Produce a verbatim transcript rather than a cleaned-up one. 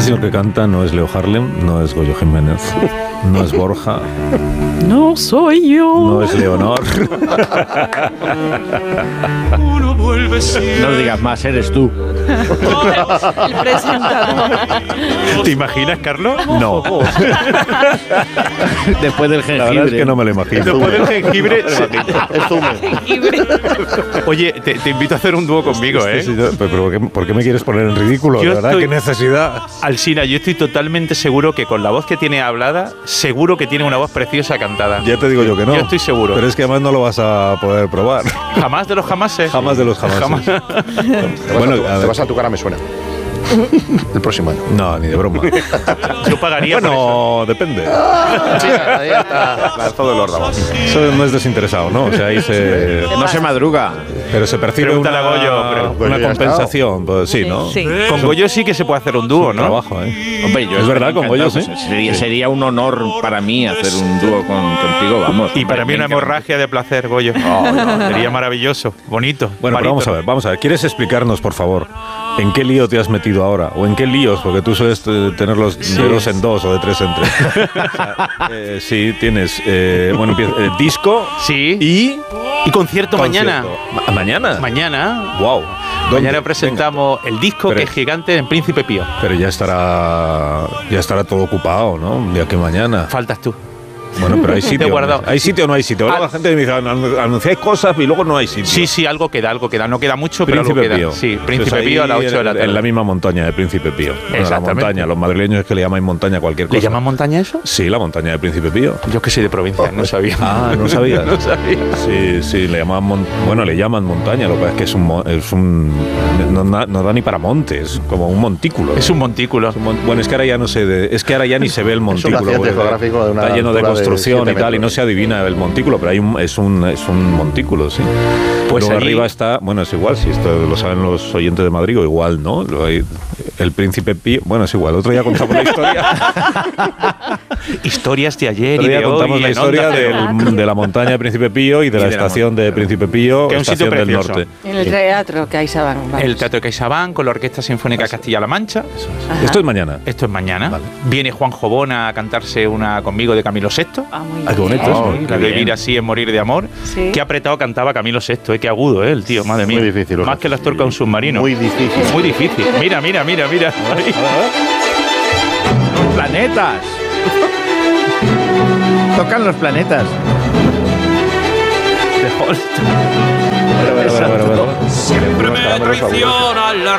señor que canta no es Leo Harlem, no es Goyo Jiménez, no es Borja. No soy yo. No es Leonor. No digas más, eres tú. El presentador. ¿Te imaginas, Carlos? No. Después del jengibre. La verdad es que no me lo imagino. Después del jengibre. Es zumo. Oye, te, te invito a hacer un dúo conmigo, ¿eh? Sí, sí, sí, pero ¿por qué, ¿por qué me quieres poner en ridículo? Yo De verdad, estoy- qué necesidad. Alsina, yo estoy totalmente seguro que con la voz que tiene hablada, seguro que tiene una voz preciosa cantada. Ya te digo yo que no. Yo estoy seguro. Pero es que además no lo vas a poder probar. Jamás de los jamases. Jamás de los jamases. Jamás. Te vas, Bueno, a, tu, a te ver. vas a tu cara, me suena. El próximo año. No, ni de broma. Yo pagaría por eso. Bueno, depende. Sí, ahí está. Lanzado el órdago. Eso no es desinteresado, ¿no? O sea, ahí se... No se madruga. Pero se percibe Pregúntale una, a Goyo, pero una Goyo ya ha compensación. Pues sí, ¿no? Sí. Con Goyo sí que se puede hacer un dúo, ¿no? Trabajo, ¿eh? Hombre, yo Es verdad, con Goyo, encantado, sí. pues, Sería, sería un honor para mí hacer un dúo con, contigo, vamos. Y para mí Me una encanta. hemorragia de placer, Goyo. Sería maravilloso, bonito. Bueno, pero vamos a ver, vamos a ver. ¿Quieres explicarnos, por favor, en qué lío te has metido ahora? ¿O en qué líos? Porque tú sueles eh, tener los de dos en dos o de tres en tres. O sea, eh, sí, tienes, eh, bueno, empieza, eh, disco Sí. y... Y concierto, mañana. Ma- ¿Mañana? Mañana. Wow. Mañana presentamos el disco Pero- que es gigante en Príncipe Pío. Pero ya estará ya estará todo ocupado, ¿no? Un día que mañana. Faltas tú. Bueno, pero hay Te he sitio. guardado. ¿Hay sitio o no hay sitio? Ahora Ah. la gente me dice, "Anu- anunciáis cosas y luego no hay sitio". Sí, sí, algo queda, algo queda. No queda mucho, pero algo Príncipe queda. Pío. Sí, Príncipe Pues ahí Pío a las ocho de la en- tarde. En la misma montaña de Príncipe Pío. Bueno, la Exactamente. montaña, los madrileños es que le llamáis montaña a cualquier cosa. ¿Le llaman montaña eso? Sí, la montaña de Príncipe Pío. Yo que soy de provincia, no sabía. Ah, ¿no sabías? No sabía. Sí, sí, le llaman mon- bueno, le llaman montaña, lo que pasa es que es un mo- es un no, no- no da ni para monte, es como un montículo. Es un montículo. Es un mon- Bueno, es que ahora ya no sé, de- es que ahora ya ni se ve el montículo. accidente porque geográfico de una está lleno de altura de construcción siete y tal, y no metros. se adivina el montículo, pero hay un, es un es un montículo, sí. Pues Luego allí- arriba está, bueno, es igual, si esto lo saben los oyentes de Madrid, o igual, ¿no? Lo hay- el Príncipe Pío, bueno, es igual, otro día contamos la historia. Historias de ayer Otro y día de contamos hoy. la en historia Onda Cero. del- de la montaña de Príncipe Pío y de Y la de la estación de Príncipe Pío, Que es un sitio estación del precioso. norte. En el teatro que hay Sabán. El Teatro de CaixaBank con la Orquesta Sinfónica Castilla-La Mancha. Esto es mañana. Esto es mañana. Vale. Viene Juan Jobona a cantarse una conmigo de Camilo sexto. Ah, muy Ah, qué bonito bien. eso. Oh, La de Vivir así es morir de amor. Sí. Qué apretado cantaba Camilo sexto, eh, qué agudo, eh, el tío, madre mía. Muy difícil, Más Ojos. que las torcas de un submarino. Muy difícil. Muy difícil. Mira, mira, mira, mira. Ahí. Los planetas. Tocan los planetas. De Holst. Bueno, bueno, bueno, bueno, bueno. Siempre me traiciona la